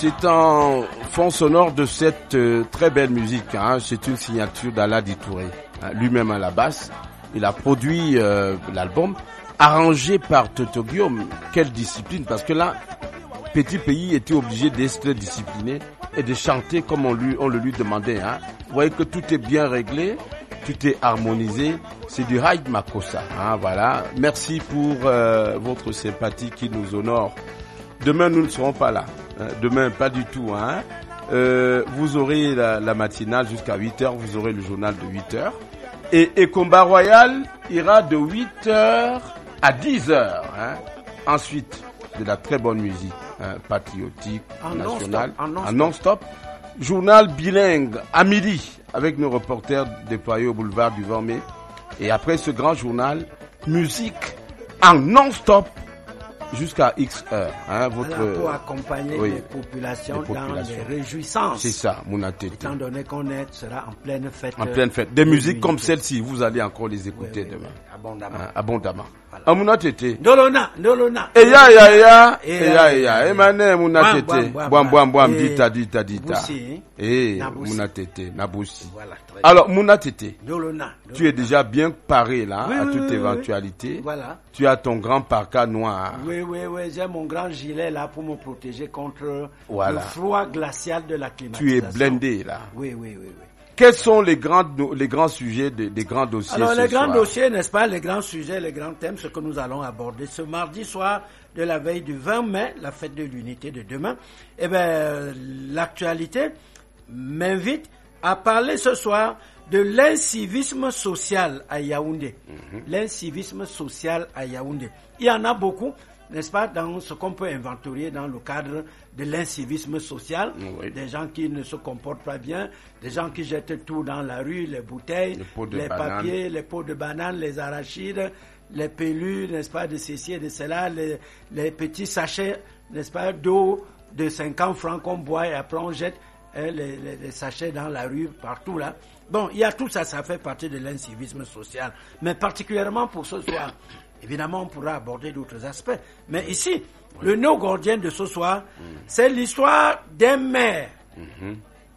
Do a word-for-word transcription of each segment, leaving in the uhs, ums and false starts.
c'est un fond sonore de cette euh, très belle musique. Hein. C'est une signature d'Aladi Touré. Hein, lui-même à la basse. Il a produit euh, l'album, arrangé par Toto Guillaume. Quelle discipline, parce que là, Petit Pays était obligé d'être discipliné et de chanter comme on, lui, on le lui demandait. Hein. Vous voyez que tout est bien réglé, tout est harmonisé. C'est du Haït Makossa. Hein, voilà. Merci pour euh, votre sympathie qui nous honore. Demain, nous ne serons pas là. Hein. Demain, pas du tout. Hein. Euh, vous aurez la, la matinale jusqu'à huit heures. Vous aurez le journal de huit heures. Et, et Combat Royal ira de huit heures à dix heures. Hein. Ensuite, de la très bonne musique hein, patriotique, en nationale, non-stop, en non-stop. en non-stop. Journal bilingue à midi avec nos reporters déployés au boulevard du Vormé. Et après ce grand journal, musique en non-stop jusqu'à X heures. Hein, votre, Alors, pour accompagner oui, les, populations les populations dans les réjouissances. C'est ça, Mounatete. Étant donné qu'on est, sera en pleine fête. En pleine fête. Des musiques unité. comme celle-ci, vous allez encore les écouter oui, oui, demain. Oui, abondamment. Hein, abondamment. Voilà. Ah, Mounatete. Ndolona, Ndolona. Eya, ya, ya. Eya, ya. Emane, Mounatete. Boam, boam, boam. Dita, dita, dita. Eh, Mounatete, Naboussi. Voilà. Alors, Mounatete. Ndolona. Tu es déjà bien paré là, oui, à oui, toute oui, éventualité. Oui. Voilà. Tu as ton grand parka noir. Oui, oui, oui. J'ai mon grand gilet là pour me protéger contre voilà. le froid glacial de la climatisation. Tu es blindé là. Oui, oui, oui, oui. Quels sont les grands, les grands sujets, des, des grands dossiers Alors, ce les grands soir? dossiers, n'est-ce pas, les grands sujets, les grands thèmes, ce que nous allons aborder ce mardi soir de la veille du vingt mai, la fête de l'unité de demain. Eh bien, l'actualité m'invite à parler ce soir de l'incivisme social à Yaoundé. Mm-hmm. L'incivisme social à Yaoundé. Il y en a beaucoup, n'est-ce pas, dans ce qu'on peut inventorier dans le cadre de l'incivisme social. Oui. Des gens qui ne se comportent pas bien, des gens qui jettent tout dans la rue, les bouteilles, les, les papiers, les pots de bananes, les arachides, les pelus, n'est-ce pas, de ceci et de cela, les, les petits sachets, n'est-ce pas, d'eau de cinquante francs qu'on boit et après on jette hein, les, les, les sachets dans la rue, partout là. Bon, il y a tout ça, ça fait partie de l'incivisme social. Mais particulièrement pour ce soir, évidemment, on pourra aborder d'autres aspects. Mais ici, oui. le nœud gordien de ce soir, mmh. c'est l'histoire d'un maire. Mmh.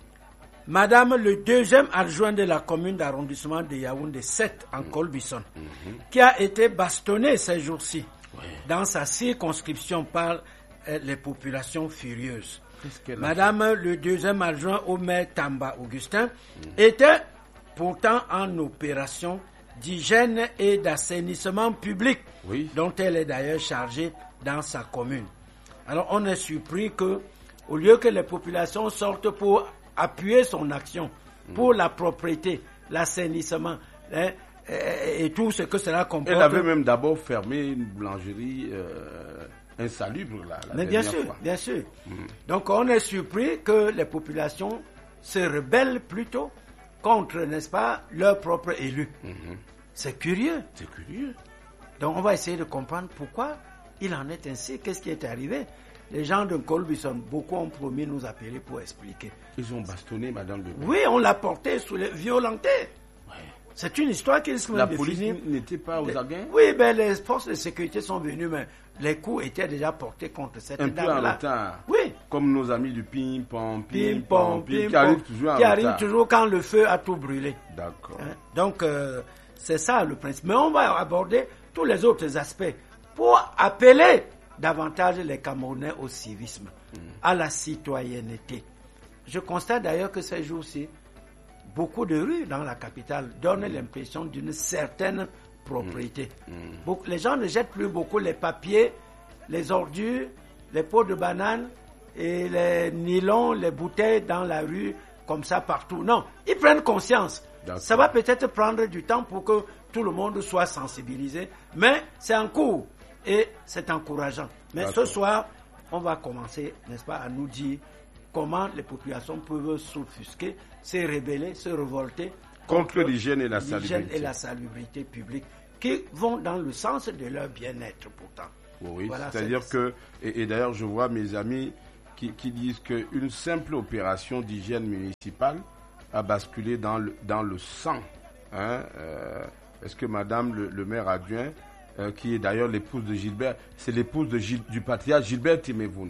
Madame le deuxième adjoint de la commune d'arrondissement de Yaoundé sept en mmh. Colbisson, mmh. qui a été bastonnée ces jours-ci oui. dans sa circonscription par euh, les populations furieuses. Madame le deuxième adjoint au maire Tamba Augustin mmh. était pourtant en opération d'hygiène et d'assainissement public, oui. dont elle est d'ailleurs chargée dans sa commune. Alors on est surpris que, au lieu que les populations sortent pour appuyer son action, mmh. pour la propreté, l'assainissement, hein, et, et tout ce que cela comporte. Elle avait même d'abord fermé une boulangerie euh, insalubre là. La Mais bien sûr, fois. bien sûr. Mmh. Donc on est surpris que les populations se rebellent plutôt contre, n'est-ce pas, leurs propres élus. Mmh. C'est curieux. C'est curieux. Donc on va essayer de comprendre pourquoi il en est ainsi, qu'est-ce qui est arrivé. Les gens de Colbisson, beaucoup ont promis nous appeler pour expliquer. Ils ont bastonné Madame de Oui, on l'a porté sous les violenté. Ouais. C'est une histoire qui risque La de police finir. n'était pas aux aguets? Oui, ben les forces de sécurité sont venues, mais les coups étaient déjà portés contre cette dame-là. Un peu en retard. Oui. Comme nos amis du ping-pong, ping-pong, ping-pong, qui arrivent toujours en qui retard. arrivent toujours quand le feu a tout brûlé. D'accord. Hein? Donc, euh, c'est ça le principe. Mais on va aborder tous les autres aspects pour appeler davantage les Camerounais au civisme, mmh. à la citoyenneté. Je constate d'ailleurs que ces jours-ci, beaucoup de rues dans la capitale donnent mmh. l'impression d'une certaine propriété. Mmh. Beaucoup, les gens ne jettent plus beaucoup les papiers, les ordures, les pots de bananes et les nylons, les bouteilles dans la rue, comme ça partout. Non, ils prennent conscience. D'accord. Ça va peut-être prendre du temps pour que tout le monde soit sensibilisé, mais c'est en cours. Et c'est encourageant. Mais D'accord. ce soir, on va commencer, n'est-ce pas, à nous dire comment les populations peuvent s'offusquer, se rebeller, se révolter contre, contre l'hygiène et la salubrité. et la salubrité publique, qui vont dans le sens de leur bien-être pourtant. Oui, voilà, c'est-à-dire c'est... que, et, et d'ailleurs je vois mes amis qui, qui disent qu'une simple opération d'hygiène municipale a basculé dans le, dans le sang. Hein, euh, est-ce que Madame le, le maire adjoint, Euh, qui est d'ailleurs l'épouse de Gilbert, c'est l'épouse de Gil, du patriarche Gilbert Timévouna. Ah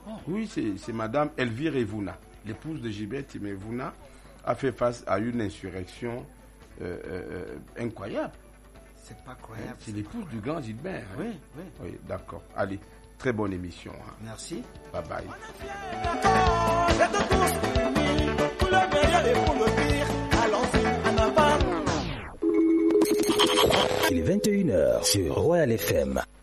Oh. Oui, c'est, c'est Madame Elvire Evuna, l'épouse de Gilbert Timevuna, a fait face à une insurrection euh, euh, incroyable. C'est pas croyable. C'est l'épouse du grand Gilbert. Hein. Oui, oui. Oui, d'accord. Allez, très bonne émission. Hein. Merci. Bye bye. Il est vingt et une heures sur Royal F M.